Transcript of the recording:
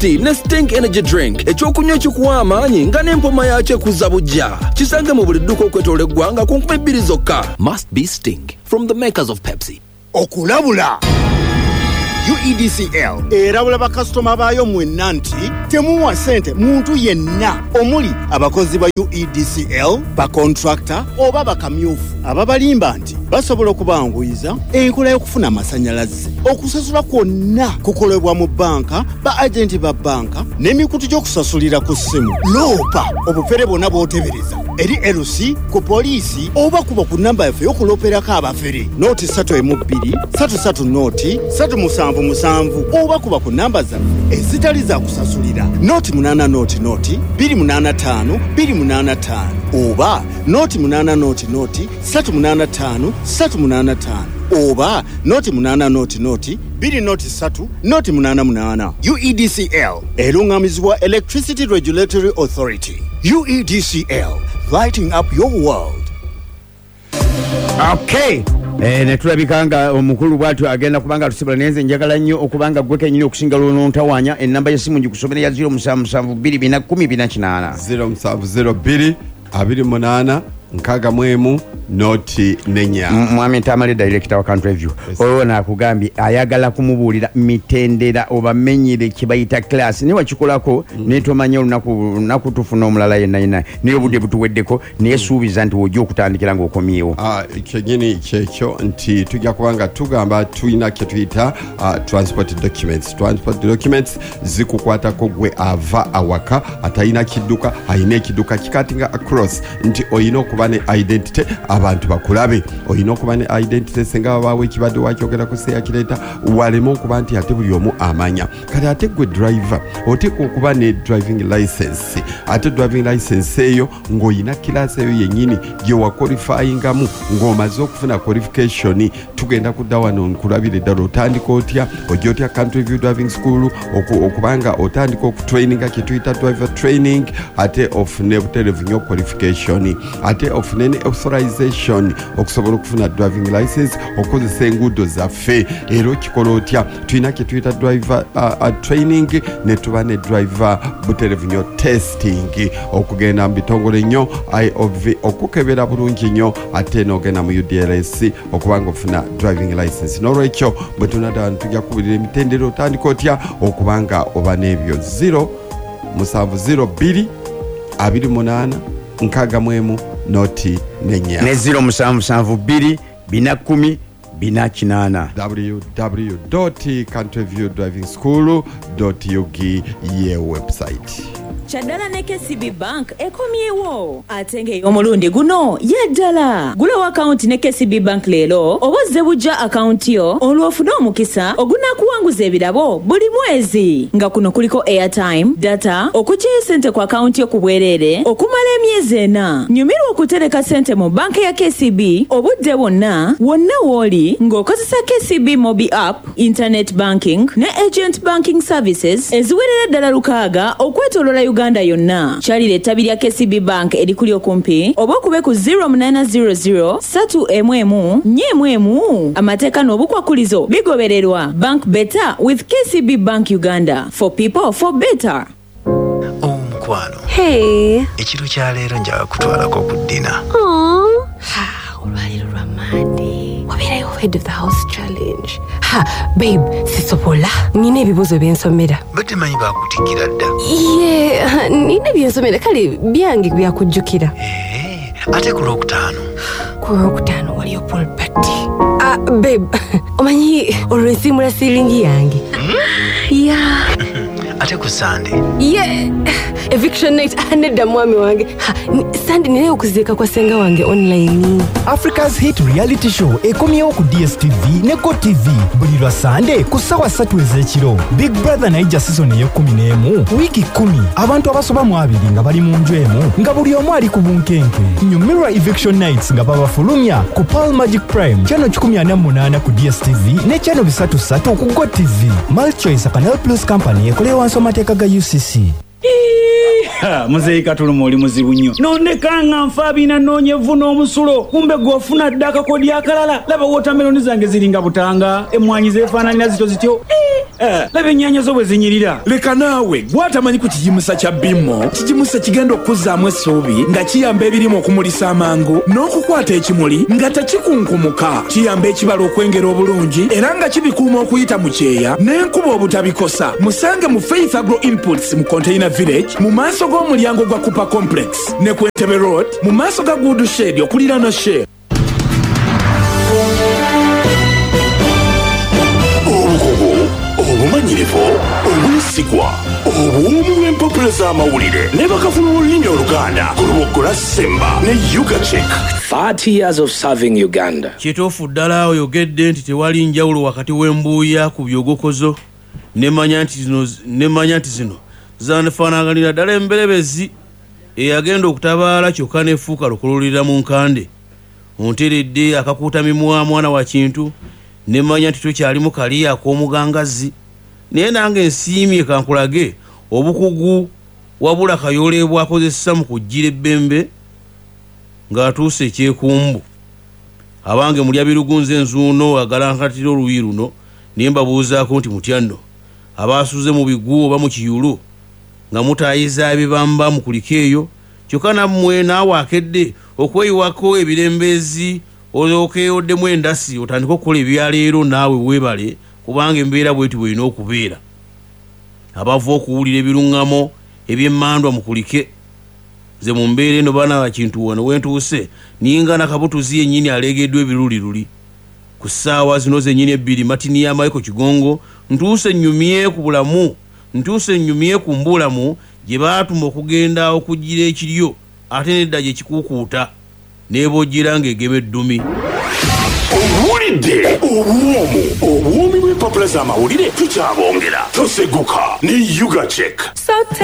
Tasty ne Stink Energy Drink. Ekyokunywa ekikuwa amaanyi nga n'empoma yakyo ekuzza buggya. Kisange mu buli dduuka okwetoola eggwanga ku 2 zokka. Must be Stink from the makers of Pepsi. Okulabula UEDCL erabula bakasitoma baayo mwenna nti temuwa ssente muntu yenna omuli abakozi ba UEDCL bakontrakta oba bakamyufu ababalimba nti basobola okubanguyiza enkola y'okufuna amasannyalaze okusasula kwonna kukolebwa mu banka ba agenti ba banka n'emikutu gy'okusasulira ku ssimu loopa obufere bwonna bw'otebereza eri LC ku poliisi oba kuba ku namba yaffe y'okulooperako abafere nooti 312 33 nooti 377 oba kuba ku namba zaffe ezitali za kusasulira nooti 8 nooti 285 285 oba nooti 8 nooti 385 oba nooti 8 nooti 2 nooti 88 UEDCL erungamizibwa Electricity Regulatory Authority. UEDCL, lighting up your world. Okay. Netulabikanga omukulu bwatu agenda kubanga tusibula nenze njagala nnyo okubanga gwe kennyini okusinga lunontawanya ennamba y'essimu ngikusomera ya 0772 0702 28 Nkagamwemu noti nenya mwami Ntamale director wa Country View oyo nakugambye ayagala kumubuulira mitendera oba menyire kibayita class ne wakikolako netomanya olunaku tufuna omulala yenna niyo budde butuweddeko naye suubiza nti wojja okutandikira ng'okomyewo kyenyini kyekyo nti tujja kubanga tugamba tulina kye tuyita transport documents zikukwatako gwe ava awaka atalina kidduka ayina ekidduka kikatinga across nti oyina okuba ne identity abantu bakulabe oyina okuba ne identity senga babaawo ekibadde wakyogera ku seya kireeta walema okuba nti ate buli omu amanya kati ate gwe driver oteeka okuba ne driving license ate driving license eyo ng'oyina kilasi eyo yennyini gye waqualifyingamu ng'omaze okufuna qualification tugenda kudda wano nkulabire ddala otandika otya ojja otya Country View Driving School okubanga otandika okutraininga kye tuyita driver training ate ofune buterevu nnyo qualification ate ofune ne authorization okusobola okufuna driving license okozesa enguudo zaffe era okikola otya tulina kye tuyita driver training ne tuba ne driver buterevu nnyo testing okugenda mu bitongole nnyo IOV okukebera bulungi nnyo ate n'ogenda mu UDLS okubanga ofuna driving license n'olwekyo bwe tunadda tujja kubulira emitendera otandika otya okubanga oba n'ebyo 0702 28 Nkagamwemu noti nenya ne 0772 210 288 www.countryviewdrivingschool.ug ye website. Chaddala ne KCB Bank ekomyewo ate ng'ey'omulundi guno yeddala gulawo akawunti ne KCB Bank leero obozze bujja akawunti yo olw'ofuna omukisa ogunaakuwanguza ebirabo buli mwezi nga kuno kuliko airtime data okuggyayo ssente ku akawunti yo ku bwereere okumala emyezi 4 nyumirwa okutereka ssente mu banka ya KCB obudde bwonna wonna w'oli ng'okozesa KCB Mobi App internet banking ne agent banking services eziwerera ddala 6 okwetooloola Uganda yonna. Kyalira ettabi lya KCB Bank erikuli okumpi oba okube ku 0800 311 amateeka n'obukwakulizo bigobererwa. Bank better with KCB Bank Uganda. For people, for better. Mukwano. Hey. Ekiro kya leero njaga kutwalako ku ddina. Oh. Ha, olwaliro lwa Monday. Wabeerayo head of the house challenge. Ha, babe, sisobola. Nina ebibuuzo byensomera. Badde manyi baakutikkira dda. Yeah, nina byensomera kale byange byakujjukira. Ate ku Lwokutaano. Ku Lwokutaano waliyo pool party. Babe, omanyi olw'ensiimula siiringi yange. Yeah. Ate ku Sunday. Yeah. Eviction night nedda mwami wange. Sunday nile okuziika kwa senga wange online. Africa's Hit Reality Show ekomyewo ku DSTV ne GoTV buli lwa Sunday ku ssaawa 3 ez'ekiro. Big Brother naija season ey'ekumi wiiki 10 abantu abasoba mu 2 nga bali mu nju emu nga buli omu ali ku bunkenke. Nyumirwa Eviction Nights nga babafulumya ku Pearl Magic Prime channel 148 ku DSTV ne channel 33 ku GoTV. Multichoice Canal Plus Company ekolewa wansi amateeka ga UCC. Muzeyi Katulumo oli muzibu nnyo nonekanga nfa bina nonyevu n'omusulo kumbe gwofuna ddaka kodi akalala laba watermelon zange ziringa butanga emwanyi zeefaananira zityo laba ennyaanya zo bwe zinyirira. leka naawe gwatamanyi ku kijimusa kya bimmo. kijimusa kigenda okuzzaamu essuubi nga kiyamba ebirimu okumulisa amangu n'okukwata ekimuli nga tekikunkumuka. kiyamba ekibala okwengera obulungi era nga kibikuuma okuyita mu kyeya n'enkuba obutabikosa. musange mu Faith Agro Inputs mu Container Village mu maaso g'omulyango gwa Cooper Complex ne ku Entebbe Road mu maaso ga Good Shade okuliraana Shell. obumanyirivu obwesigwa obuwumu bw'empapula z'amawulire ne bakafuna olulimi oluganda ku lubogola Semba ne Ugachek. 30 years of serving Uganda. Kituufu ddala oyogedde nti tewali njawulo wakati w'embuuya ku byogokozo nemanya nti zino zanfaanaganira ddala emberebezi eyagenda okutabaala kyokka nefuuka lukululira mu nkande. onteredde akakuutamimwa mwana wa kintu nemanya nti tokyalimu kali ak'omugangazi naye nange nsiimye kankulage obukugu wabula kayoolebwa akozesa mu kujjira ebbembe ng'atuuse ekyekumbu. abange mulya birugunze enzuuno agalankatira oluyi luno naye mbabuuzaako nti mutya nno abaasuze mu bigu oba mu kiyulu nga mutaayiza ebibamba mu kulika eyo kyokka nammwe naawe akedde okweyiwako ebirembezi olwokeeyoddemu endasi otandika okukola ebyaleero naawe weebale kubanga embeera bweti bwelina okubeera. abava okuwulira ebiruŋŋamo ebyemmandwa mu kulike ze mu mbeera eno baana kintu wano wentuuse ninga nakabutuzi yennyini aleegeddwa ebiruliruli ku ssaawa zino zennyini ebbiri matini ya Michael Kigongo ntuuse nnyumye ku bulamu ntuuse nnyumye ku mbulamu gye baatuma okugenda okujjira ekiryo ate nedda gye kikuukuuta n'ebojjera ng'egema eddumi. owulidde obuwoomi bw'empapula z'amawulire tukyabongera toseguka ne Ugachek.